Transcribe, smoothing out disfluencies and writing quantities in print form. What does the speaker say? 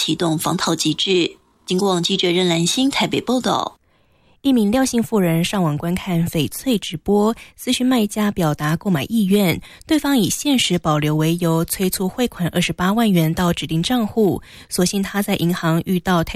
启动防套机制。经过网记者任兰心台北报道。 一名廖姓妇人上网观看翡翠直播，私讯卖家表达购买意愿，对方以限时保留为由催促汇款28万元到指定账户，所幸他在银行遇到